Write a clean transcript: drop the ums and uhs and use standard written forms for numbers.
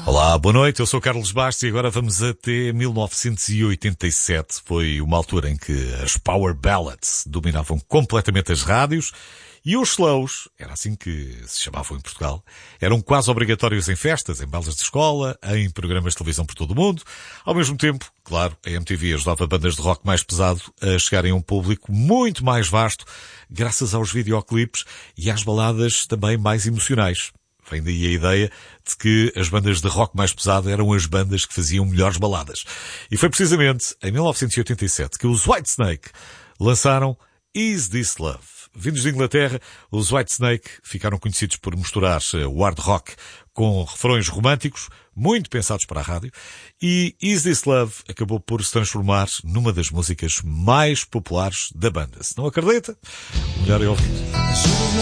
Olá, boa noite, eu sou Carlos Bastos e agora vamos até 1987. Foi uma altura em que as Power Ballads dominavam completamente as rádios e os slows, era assim que se chamavam em Portugal, eram quase obrigatórios em festas, em balas de escola, em programas de televisão por todo o mundo. Ao mesmo tempo, claro, a MTV ajudava bandas de rock mais pesado a chegarem a um público muito mais vasto, graças aos videoclipes e às baladas também mais emocionais. Vem daí a ideia de que as bandas de rock mais pesado eram as bandas que faziam melhores baladas. E foi precisamente em 1987 que os Whitesnake lançaram Is This Love? Vindos de Inglaterra, os Whitesnake ficaram conhecidos por misturar o hard rock com refrões românticos, muito pensados para a rádio, e Is This Love acabou por se transformar numa das músicas mais populares da banda. Se não acredita, melhor é ouvir.